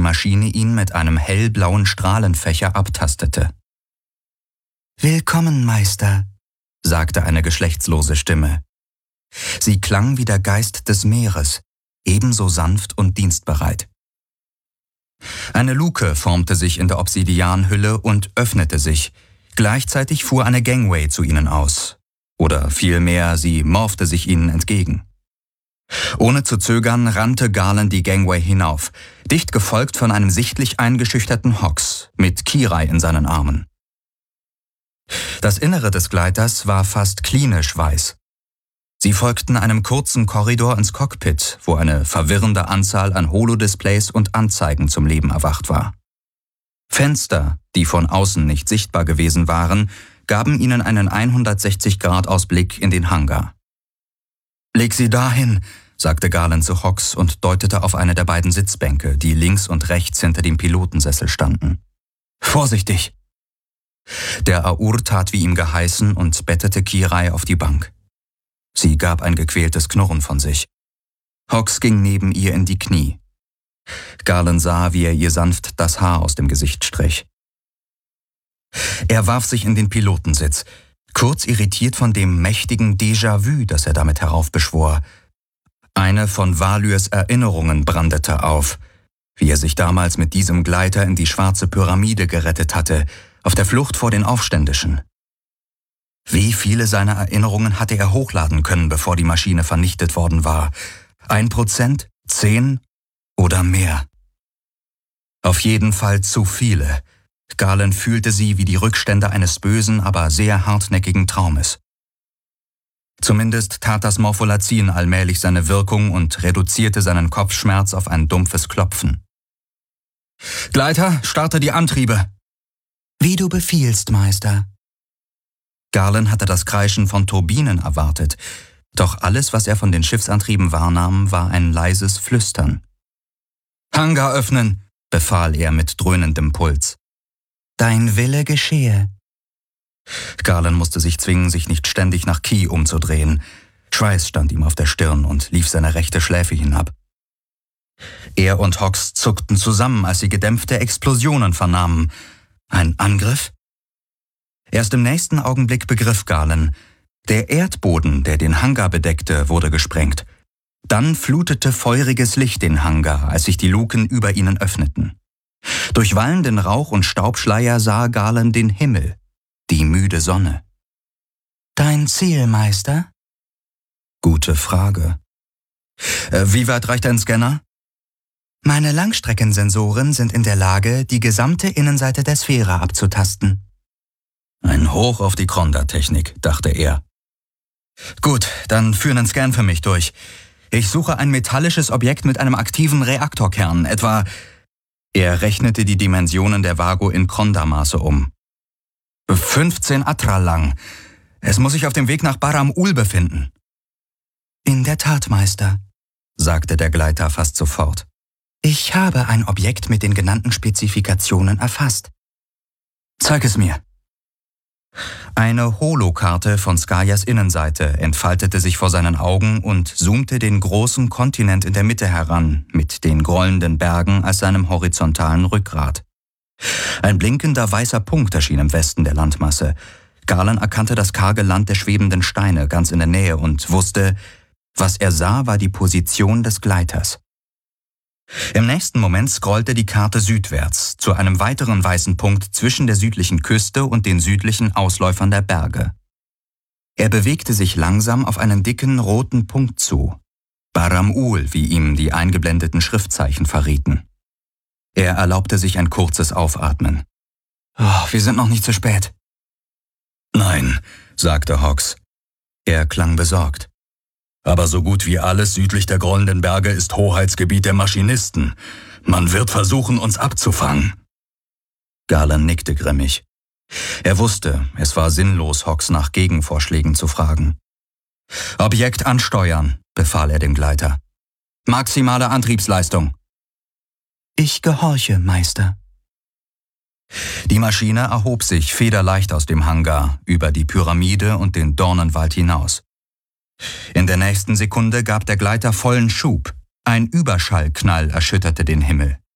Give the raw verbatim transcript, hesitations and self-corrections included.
Maschine ihn mit einem hellblauen Strahlenfächer abtastete. »Willkommen, Meister«, sagte eine geschlechtslose Stimme. Sie klang wie der Geist des Meeres, ebenso sanft und dienstbereit. Eine Luke formte sich in der Obsidianhülle und öffnete sich. Gleichzeitig fuhr eine Gangway zu ihnen aus. Oder vielmehr, sie morpchte sich ihnen entgegen. Ohne zu zögern rannte Garland die Gangway hinauf, dicht gefolgt von einem sichtlich eingeschüchterten Hox mit Kirai in seinen Armen. Das Innere des Gleiters war fast klinisch weiß. Sie folgten einem kurzen Korridor ins Cockpit, wo eine verwirrende Anzahl an Holodisplays und Anzeigen zum Leben erwacht war. Fenster, die von außen nicht sichtbar gewesen waren, gaben ihnen einen hundertsechzig-Grad-Ausblick in den Hangar. »Leg sie dahin«, sagte Garland zu Hox und deutete auf eine der beiden Sitzbänke, die links und rechts hinter dem Pilotensessel standen. »Vorsichtig!« Der Aur tat wie ihm geheißen und bettete Kirai auf die Bank. Sie gab ein gequältes Knurren von sich. Hox ging neben ihr in die Knie. Garland sah, wie er ihr sanft das Haar aus dem Gesicht strich. Er warf sich in den Pilotensitz, kurz irritiert von dem mächtigen Déjà-vu, das er damit heraufbeschwor. Eine von Valyrs Erinnerungen brandete auf, wie er sich damals mit diesem Gleiter in die schwarze Pyramide gerettet hatte, auf der Flucht vor den Aufständischen. Wie viele seiner Erinnerungen hatte er hochladen können, bevor die Maschine vernichtet worden war? Ein Prozent? Zehn? Oder mehr? Auf jeden Fall zu viele. Garland fühlte sie wie die Rückstände eines bösen, aber sehr hartnäckigen Traumes. Zumindest tat das Morpholazin allmählich seine Wirkung und reduzierte seinen Kopfschmerz auf ein dumpfes Klopfen. »Gleiter, starte die Antriebe!« »Wie du befiehlst, Meister.« Garland hatte das Kreischen von Turbinen erwartet, doch alles, was er von den Schiffsantrieben wahrnahm, war ein leises Flüstern. »Hangar öffnen«, befahl er mit dröhnendem Puls. »Dein Wille geschehe.« Garland musste sich zwingen, sich nicht ständig nach Ki umzudrehen. Schweiß stand ihm auf der Stirn und lief seine rechte Schläfe hinab. Er und Hox zuckten zusammen, als sie gedämpfte Explosionen vernahmen. Ein Angriff? Erst im nächsten Augenblick begriff Garland, der Erdboden, der den Hangar bedeckte, wurde gesprengt. Dann flutete feuriges Licht den Hangar, als sich die Luken über ihnen öffneten. Durch wallenden Rauch und Staubschleier sah Garland den Himmel, die müde Sonne. »Dein Ziel, Meister?« »Gute Frage. Äh, wie weit reicht ein Scanner?« »Meine Langstreckensensoren sind in der Lage, die gesamte Innenseite der Sphäre abzutasten.« »Ein Hoch auf die Kronda-Technik«, dachte er. »Gut, dann führ einen Scan für mich durch. Ich suche ein metallisches Objekt mit einem aktiven Reaktorkern, etwa...« Er rechnete die Dimensionen der Vago in Kronda-Maße um. »fünfzehn Atra lang. Es muss sich auf dem Weg nach Baram-Ul befinden.« »In der Tat, Meister«, sagte der Gleiter fast sofort. »Ich habe ein Objekt mit den genannten Spezifikationen erfasst.« »Zeig es mir.« Eine Holokarte von Skayas Innenseite entfaltete sich vor seinen Augen und zoomte den großen Kontinent in der Mitte heran, mit den grollenden Bergen als seinem horizontalen Rückgrat. Ein blinkender weißer Punkt erschien im Westen der Landmasse. Garland erkannte das karge Land der schwebenden Steine ganz in der Nähe und wusste, was er sah, war die Position des Gleiters. Im nächsten Moment scrollte die Karte südwärts, zu einem weiteren weißen Punkt zwischen der südlichen Küste und den südlichen Ausläufern der Berge. Er bewegte sich langsam auf einen dicken roten Punkt zu. Baram-Ul, wie ihm die eingeblendeten Schriftzeichen verrieten. Er erlaubte sich ein kurzes Aufatmen. Oh, wir sind noch nicht zu spät. »Nein«, sagte Hox. Er klang besorgt. »Aber so gut wie alles südlich der grollenden Berge ist Hoheitsgebiet der Maschinisten. Man wird versuchen, uns abzufangen.« Garland nickte grimmig. Er wusste, es war sinnlos, Hox nach Gegenvorschlägen zu fragen. »Objekt ansteuern«, befahl er dem Gleiter. »Maximale Antriebsleistung.« »Ich gehorche, Meister.« Die Maschine erhob sich federleicht aus dem Hangar, über die Pyramide und den Dornenwald hinaus. In der nächsten Sekunde gab der Gleiter vollen Schub. Ein Überschallknall erschütterte den Himmel.